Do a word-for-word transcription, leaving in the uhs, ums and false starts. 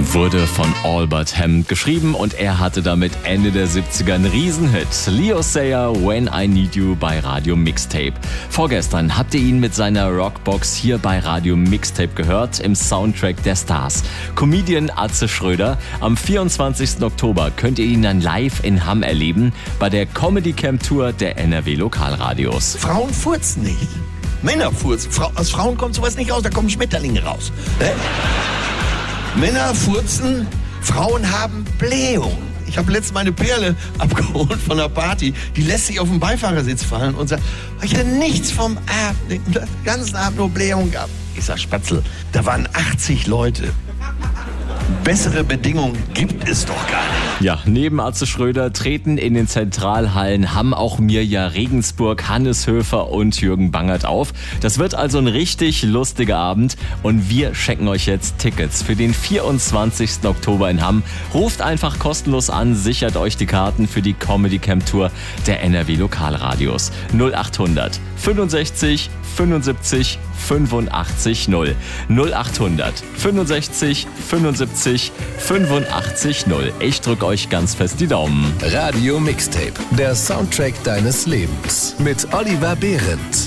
Wurde von Albert Hammond geschrieben und er hatte damit Ende der siebziger einen Riesenhit. Leo Sayer, When I Need You bei Radio Mixtape. Vorgestern habt ihr ihn mit seiner Rockbox hier bei Radio Mixtape gehört, im Soundtrack der Stars. Comedian Atze Schröder. Am vierundzwanzigsten Oktober könnt ihr ihn dann live in Hamm erleben bei der Comedy Camp Tour der N R W Lokalradios. Frauen furzen nicht. Männer furzen. Fra- aus Frauen kommt sowas nicht raus, da kommen Schmetterlinge raus. Äh? Männer furzen, Frauen haben Blähung. Ich habe letztens meine Perle abgeholt von einer Party. Die lässt sich auf den Beifahrersitz fallen und sagt, ich hatte nichts vom Abend, den ganzen Abend nur Blähung gehabt. Ich sag, Spatzel, da waren achtzig Leute. Bessere Bedingungen gibt es doch gar nicht. Ja, neben Atze Schröder treten in den Zentralhallen Hamm auch Mirja Regensburg, Hannes Höfer und Jürgen Bangert auf. Das wird also ein richtig lustiger Abend und wir schenken euch jetzt Tickets für den vierundzwanzigsten Oktober in Hamm. Ruft einfach kostenlos an, sichert euch die Karten für die Comedy Camp Tour der N R W Lokalradios. null achthundert fünfundsechzig fünfundsiebzig fünfundachtzig null. null achthundert fünfundsechzig fünfundsiebzig fünfundachtzig null. Ich drück euch ganz fest die Daumen. Radio Mixtape, der Soundtrack deines Lebens mit Oliver Behrendt.